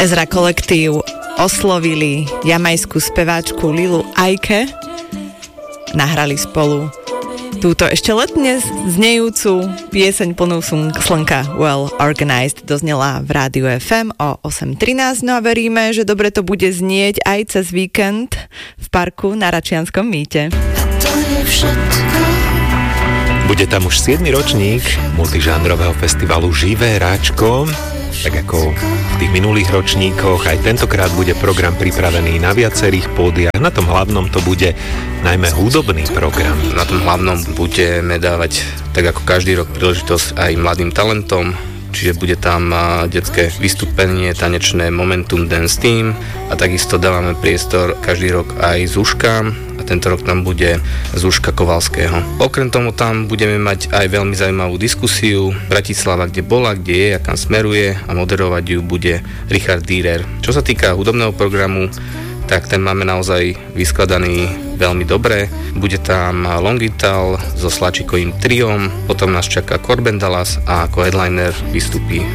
Ezra Kolektív oslovili jamajskú speváčku Lilu Aike. Nahrali spolu túto ešte letne znejúcu pieseň plnú slnka Well Organized doznela v Rádiu FM o 8:13. No a veríme, že dobre to bude znieť aj cez víkend v parku na Račianskom mýte. Bude tam už 7. ročník multižánrového festivalu Živé Ráčko. Tak ako v tých minulých ročníkoch, aj tentokrát bude program pripravený na viacerých pódiach. Na tom hlavnom to bude najmä hudobný program. Na tom hlavnom budeme dávať, tak ako každý rok, príležitosť aj mladým talentom. Čiže bude tam detské vystúpenie, tanečné Momentum Dance Team a takisto dávame priestor každý rok aj Zúškám a tento rok tam bude Zúška Kovalského. Okrem tomu tam budeme mať aj veľmi zaujímavú diskusiu Bratislava, kde bola, kde je a kam smeruje a moderovať ju bude Richard Dürer. Čo sa týka hudobného programu, tak ten máme naozaj vyskladaný veľmi dobre. Bude tam Longital so Slačikovým triom, potom nás čaká Corben Dallas a ako headliner vystupí